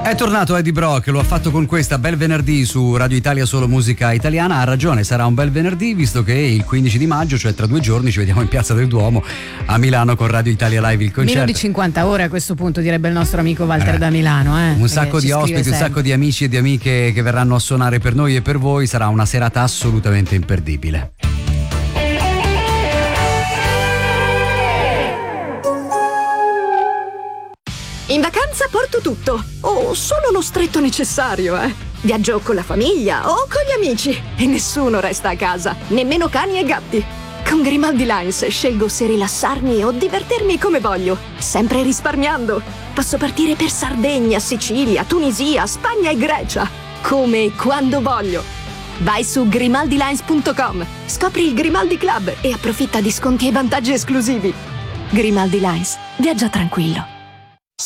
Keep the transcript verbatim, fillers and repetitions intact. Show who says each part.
Speaker 1: È tornato Eddie Brock, lo ha fatto con questa Bel Venerdì su Radio Italia Solo Musica Italiana. Ha ragione, sarà un bel venerdì visto che il quindici di maggio, cioè tra due giorni, ci vediamo in Piazza del Duomo a Milano con Radio Italia Live, il concerto.
Speaker 2: Meno di cinquanta ore a questo punto, direbbe il nostro amico Walter
Speaker 1: eh,
Speaker 2: da Milano. Eh,
Speaker 1: un sacco di ospiti, un sacco di amici e di amiche che verranno a suonare per noi e per voi. Sarà una serata assolutamente imperdibile.
Speaker 3: In vacanza porto tutto, o solo lo stretto necessario, eh. Viaggio con la famiglia o con gli amici e nessuno resta a casa, nemmeno cani e gatti. Con Grimaldi Lines scelgo se rilassarmi o divertirmi come voglio, sempre risparmiando. Posso partire per Sardegna, Sicilia, Tunisia, Spagna e Grecia, come e quando voglio. Vai su grimaldi lines punto com, scopri il Grimaldi Club e approfitta di sconti e vantaggi esclusivi. Grimaldi Lines, viaggia tranquillo.